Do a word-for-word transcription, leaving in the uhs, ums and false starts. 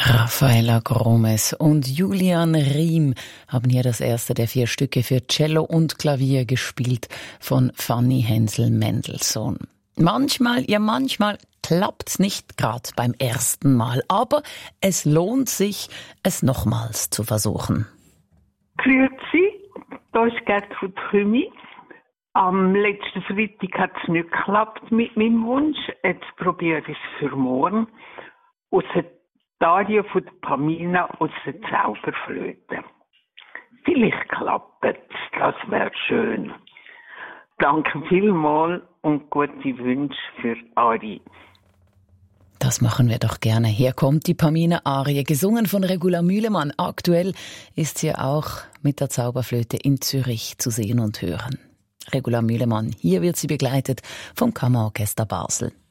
Rafaela Gromes und Julian Riem haben hier das erste der vier Stücke für Cello und Klavier gespielt von Fanny Hensel-Mendelssohn. Manchmal, ja manchmal klappt's nicht gerade beim ersten Mal, aber es lohnt sich, es nochmals zu versuchen. Grüezi, da ist Gertrud Kümi. Am letzten Freitag hat es nicht geklappt mit meinem Wunsch. Jetzt probiere ich es für morgen. Aus der Daria von der Pamina aus der Zauberflöte. Vielleicht klappt es, das wäre schön. Danke vielmals und gute Wünsche für Ari. Das machen wir doch gerne. Hier kommt die Pamina-Arie, gesungen von Regula Mühlemann. Aktuell ist sie auch mit der Zauberflöte in Zürich zu sehen und hören. Regula Mühlemann, hier wird sie begleitet vom Kammerorchester Basel.